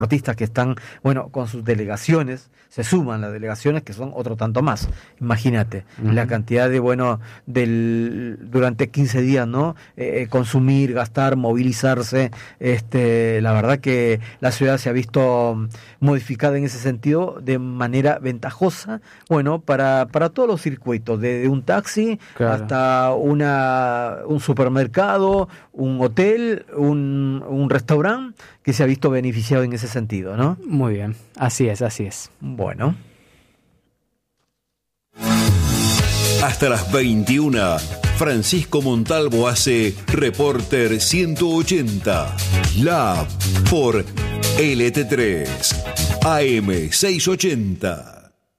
artistas que están, bueno, con sus delegaciones, se suman las delegaciones que son otro tanto más. Imagínate, la cantidad de, bueno, durante 15 días, ¿no? Consumir, gastar, movilizarse, la verdad que la ciudad se ha visto modificada en ese sentido de manera ventajosa, bueno, para todos los circuitos, desde un taxi hasta un supermercado, un hotel, un restaurante, que se ha visto beneficiado en ese sentido, ¿no? Muy bien, así es. Bueno. Hasta las 21, Francisco Montalvo hace Reporter 180, Lab por LT3, AM 680.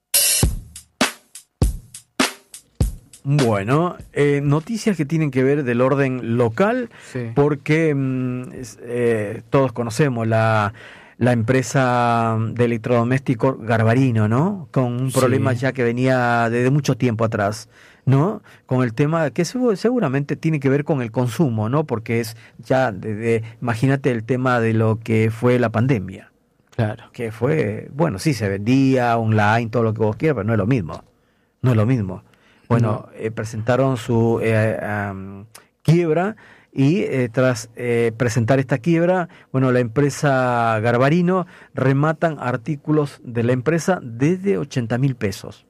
Bueno, noticias que tienen que ver del orden local, sí, porque todos conocemos la empresa de electrodomésticos Garbarino, ¿no? Con un problema ya que venía desde mucho tiempo atrás, ¿no? Con el tema que seguramente tiene que ver con el consumo, ¿no? Porque es ya imagínate el tema de lo que fue la pandemia. Claro. Que fue, bueno, sí, se vendía online, todo lo que vos quieras, pero no es lo mismo. No es lo mismo. Bueno, presentaron su quiebra y tras presentar esta quiebra, bueno, la empresa Garbarino rematan artículos de la empresa desde 80.000 pesos.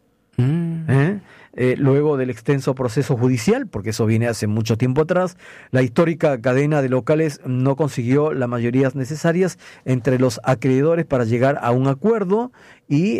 Luego del extenso proceso judicial, porque eso viene hace mucho tiempo atrás, la histórica cadena de locales no consiguió las mayorías necesarias entre los acreedores para llegar a un acuerdo y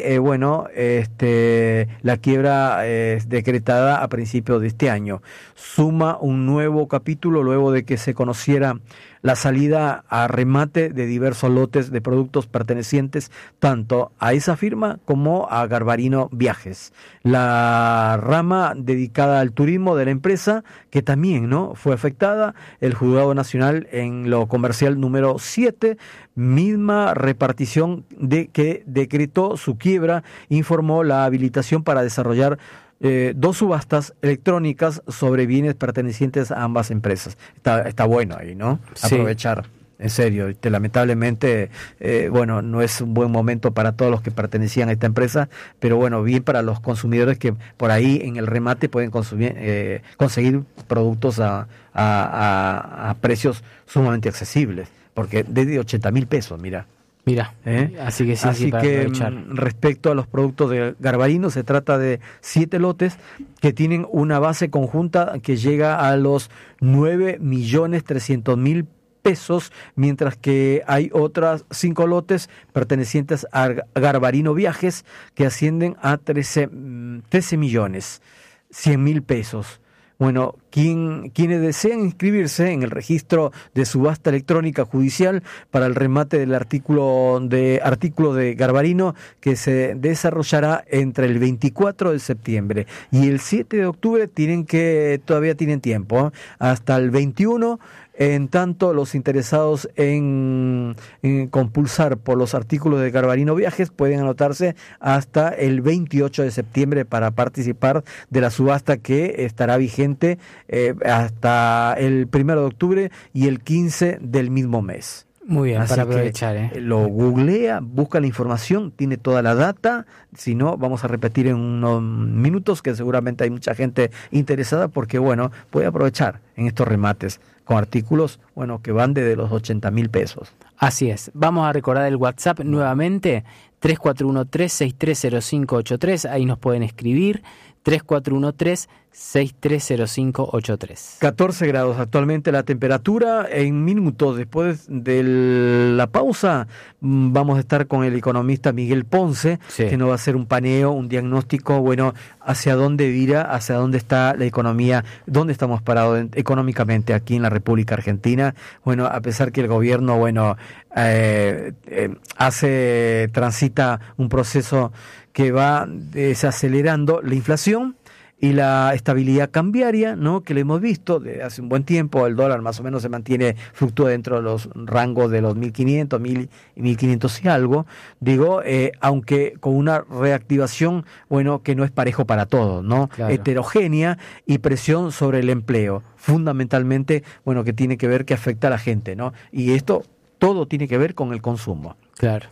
la quiebra es decretada a principios de este año. Suma un nuevo capítulo luego de que se conociera la salida a remate de diversos lotes de productos pertenecientes tanto a esa firma como a Garbarino Viajes, la rama dedicada al turismo de la empresa, que también, ¿no?, fue afectada. El Juzgado Nacional en lo comercial número 7, misma repartición que decretó su quiebra, informó la habilitación para desarrollar 2 subastas electrónicas sobre bienes pertenecientes a ambas empresas. Está bueno ahí, ¿no? Sí. Aprovechar, en serio. Lamentablemente, no es un buen momento para todos los que pertenecían a esta empresa, pero bueno, bien para los consumidores que por ahí en el remate pueden conseguir productos a precios sumamente accesibles, porque desde 80.000 pesos, mira. Así que Así que respecto a los productos de Garbarino, se trata de 7 lotes que tienen una base conjunta que llega a los 9.300.000 pesos, mientras que hay otras 5 lotes pertenecientes a Garbarino Viajes que ascienden a 13.100.000 pesos. Bueno, quienes desean inscribirse en el registro de subasta electrónica judicial para el remate del artículo de Garbarino, que se desarrollará entre el 24 de septiembre y el 7 de octubre, todavía tienen tiempo, hasta el 21. En tanto, los interesados en compulsar por los artículos de Garbarino Viajes pueden anotarse hasta el 28 de septiembre para participar de la subasta, que estará vigente hasta el 1 de octubre y el 15 del mismo mes. Muy bien, así para aprovechar. Lo googlea, busca la información, tiene toda la data. Si no, vamos a repetir en unos minutos, que seguramente hay mucha gente interesada, porque puede aprovechar en estos remates con artículos que van desde los 80.000 pesos. Así es. Vamos a recordar el WhatsApp nuevamente, 3413-630583, ahí nos pueden escribir, 3413-630583. 14 grados actualmente la temperatura. En minutos después de la pausa vamos a estar con el economista Miguel Ponce, que nos va a hacer un paneo, un diagnóstico, hacia dónde vira, hacia dónde está la economía, dónde estamos parados económicamente aquí en la República Argentina. A pesar que el gobierno, transita un proceso que va desacelerando la inflación y la estabilidad cambiaria, ¿no?, que le hemos visto desde hace un buen tiempo. El dólar más o menos se mantiene, fluctúa dentro de los rangos de los 1.500 y 1.500 y algo, aunque con una reactivación, que no es parejo para todos, ¿no? Claro. Heterogénea, y presión sobre el empleo, fundamentalmente, que tiene que ver, que afecta a la gente, ¿no? Y esto todo tiene que ver con el consumo. Claro.